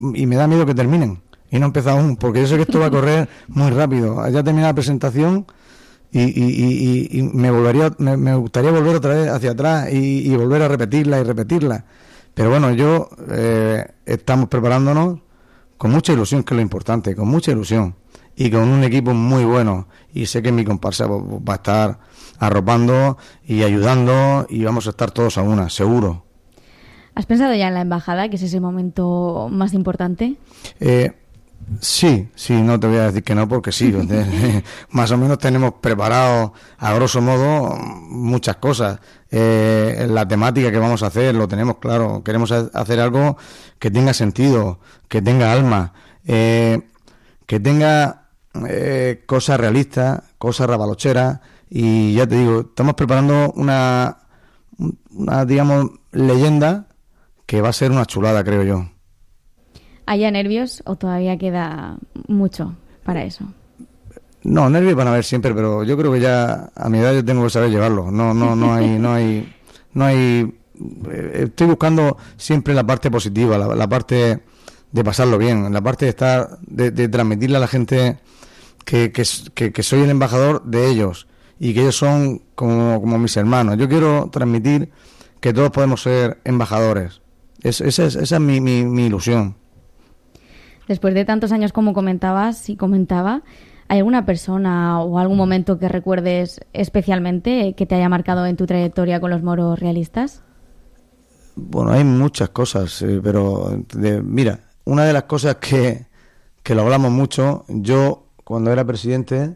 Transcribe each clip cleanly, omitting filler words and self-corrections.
y me da miedo que terminen. Y no he empezado aún, porque yo sé que esto va a correr muy rápido. Ya termina la presentación y me gustaría volver otra vez hacia atrás y volver a repetirla. Pero bueno, estamos preparándonos con mucha ilusión, que es lo importante, con mucha ilusión. Y con un equipo muy bueno. Y sé que mi comparsa va a estar arropando y ayudando y vamos a estar todos a una, seguro. ¿Has pensado ya en la embajada, que es ese momento más importante? Sí, no te voy a decir que no, porque sí. Más o menos tenemos preparado, a grosso modo, muchas cosas. La temática que vamos a hacer, lo tenemos claro. Queremos hacer algo que tenga sentido, que tenga alma, que tenga cosas realistas, cosas rabalocheras. Y ya te digo, estamos preparando una digamos, leyenda que va a ser una chulada, creo yo. ¿Hay ya nervios o todavía queda mucho para eso? No, nervios van a haber siempre, pero yo creo que ya a mi edad yo tengo que saber llevarlo. No hay. Estoy buscando siempre la parte positiva, la parte de pasarlo bien, la parte de estar, de transmitirle a la gente que soy el embajador de ellos y que ellos son como mis hermanos. Yo quiero transmitir que todos podemos ser embajadores. Esa es mi ilusión. Después de tantos años, como comentabas y comentaba, ¿hay alguna persona o algún momento que recuerdes especialmente que te haya marcado en tu trayectoria con los moros realistas? Bueno, hay muchas cosas, pero mira, una de las cosas que lo hablamos mucho, yo cuando era presidente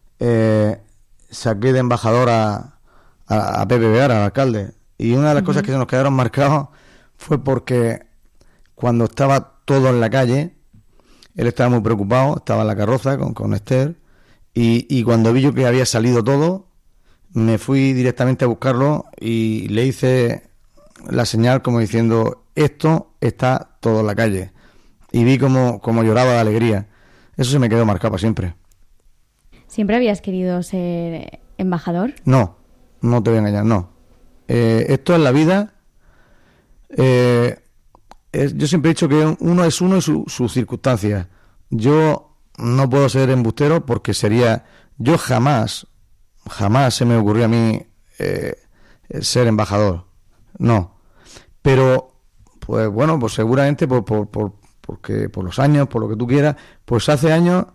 saqué de embajador a Pepe Veara, al alcalde, y una de las cosas que se nos quedaron marcados fue porque cuando estaba todo en la calle, él estaba muy preocupado, estaba en la carroza con Esther, y cuando vi yo que había salido todo, me fui directamente a buscarlo y le hice la señal como diciendo, esto está todo en la calle. Y vi como lloraba de alegría. Eso se me quedó marcado para siempre. ¿Siempre habías querido ser embajador? No te voy a engañar, no. Esto en la vida... yo siempre he dicho que uno es uno y sus circunstancias. Yo no puedo ser embustero porque sería... Yo jamás se me ocurrió a mí ser embajador. No. Pero, pues bueno, pues seguramente porque por los años, por lo que tú quieras, pues hace años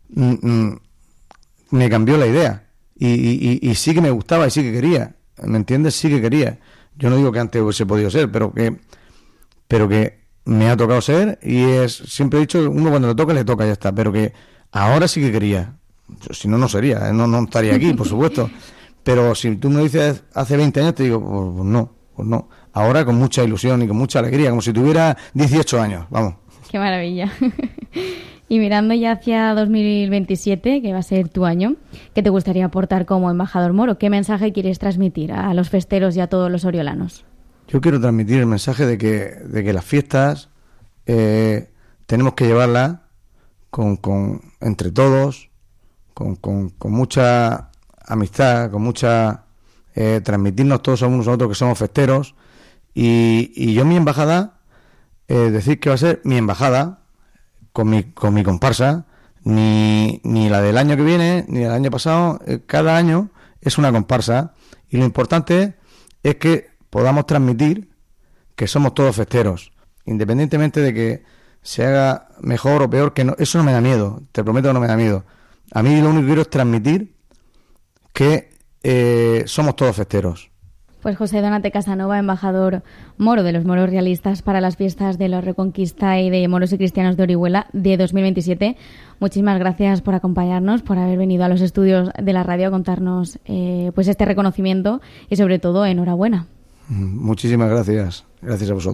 me cambió la idea. Y sí que me gustaba y sí que quería. ¿Me entiendes? Sí que quería. Yo no digo que antes hubiese podido ser, pero que me ha tocado ser y siempre he dicho que uno cuando le toca, ya está, pero que ahora sí que quería. Si no, no sería, no estaría aquí, por supuesto. Pero si tú me dices hace 20 años, te digo, pues no. Ahora con mucha ilusión y con mucha alegría, como si tuviera 18 años, vamos. Qué maravilla. Y mirando ya hacia 2027, que va a ser tu año, ¿qué te gustaría aportar como embajador moro? ¿Qué mensaje quieres transmitir a los festeros y a todos los oriolanos? Yo quiero transmitir el mensaje de que las fiestas tenemos que llevarlas entre todos, con mucha amistad, con mucha transmitirnos todos a unos a otros que somos festeros. Y yo mi embajada, decir que va a ser mi embajada con mi comparsa, ni la del año que viene, ni del año pasado. Cada año es una comparsa y lo importante es que podamos transmitir que somos todos festeros, independientemente de que se haga mejor o peor, que no, eso no me da miedo, te prometo que no me da miedo. A mí lo único que quiero es transmitir que somos todos festeros. Pues José Donate Casanova, embajador moro de los moros realistas para las fiestas de la Reconquista y de Moros y Cristianos de Orihuela de 2027. Muchísimas gracias por acompañarnos, por haber venido a los estudios de la radio a contarnos pues este reconocimiento y sobre todo enhorabuena. Muchísimas gracias. Gracias a vosotros.